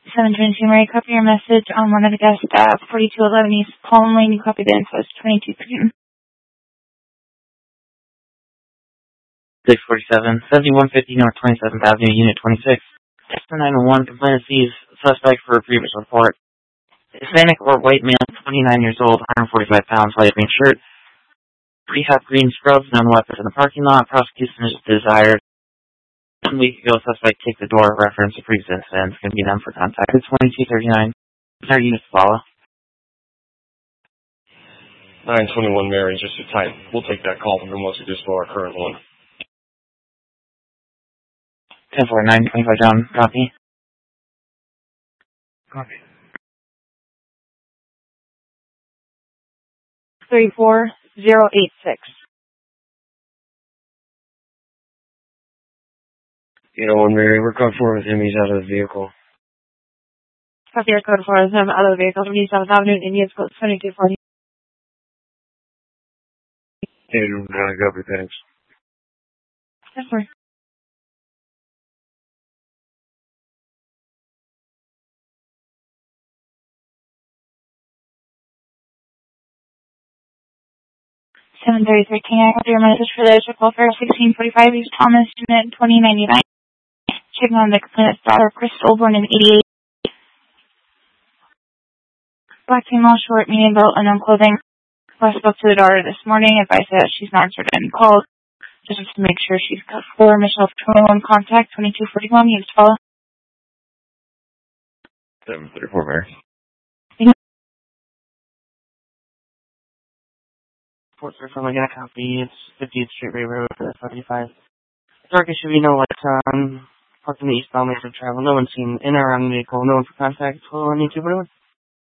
722 Mary, copy your message on one of the guests at 4211 East Palm Lane. You copy the info. It's 2213. 647, 7150 North 27th Avenue, Unit 26. Tester 901, complainant sees suspect for a previous report. Hispanic or white male, 29 years old, 145 pounds, light green shirt. Rehab green scrubs, known weapons in the parking lot. Prosecution is desired. 1 week ago, suspect kicked the door, reference a previous incident. It's going to be done for contact. It's 2239. Our units follow. 921 Mary, just a type. We'll take that call from once it gets to our current one. 1049, 25 down, copy. Copy. 34086. 801 Mary, we're code 4 with him. He's out of the vehicle. Copy your code 4 of them out of the vehicle. 27th Avenue, Indians, code 2240. Copy, thanks. Yes, sir. I got your message for the call for 1645 East Thomas, Unit 2099. Checking on the complainant's daughter, Crystal, born in 88. Black female, short, medium belt, unknown clothing. I spoke to the daughter this morning, advised that she's not answered any calls. Just to make sure she's got 4 Michelle 21 contact, 2241, you just follow. 734 Mary. Port Sir, from again, a copy. It's 50th Street Ray Road, 45. Target should be no lights on. Parked in the eastbound lanes of travel. No one seen in or around the vehicle. No one for contact. 12 on 241.